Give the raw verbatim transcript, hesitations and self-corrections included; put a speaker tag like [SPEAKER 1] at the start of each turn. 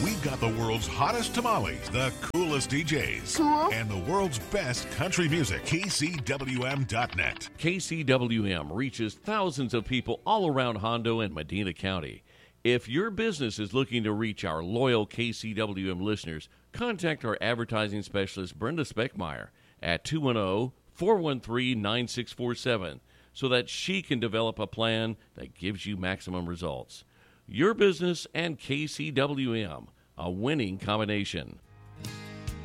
[SPEAKER 1] We've got the world's hottest tamales, the coolest D Js,
[SPEAKER 2] Cool.
[SPEAKER 1] and the world's best country music. K C W M dot net.
[SPEAKER 3] K C W M reaches thousands of people all around Hondo and Medina County. If your business is looking to reach our loyal K C W M listeners, contact our advertising specialist, Brenda Speckmeyer, at two one zero, four one three, nine six four seven so that she can develop a plan that gives you maximum results. Your business and K C W M, a winning combination.